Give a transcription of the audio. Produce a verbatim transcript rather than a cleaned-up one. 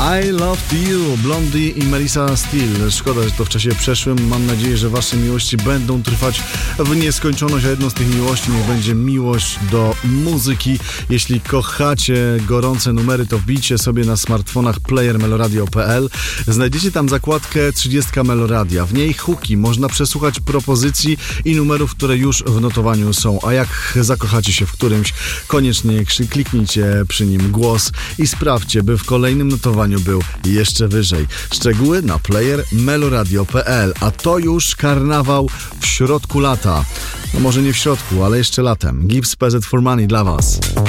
I Love You, Blondie i Melissa Steele. Szkoda, że to w czasie przeszłym. Mam nadzieję, że wasze miłości będą trwać w nieskończoność, a jedną z tych miłości niech będzie miłość do muzyki. Jeśli kochacie gorące numery, to wbijcie sobie na smartfonach player meloradio kropka p l. Znajdziecie tam zakładkę trzydzieści Meloradia. W niej hooki. Można przesłuchać propozycji i numerów, które już w notowaniu są. A jak zakochacie się w którymś, koniecznie kliknijcie przy nim głos i sprawdźcie, by w kolejnym notowaniu był jeszcze wyżej. Szczegóły na player meloradio kropka p l. A to już karnawał w środku lata. No może nie w środku, ale jeszcze latem. Gibbs P Z for Money dla was.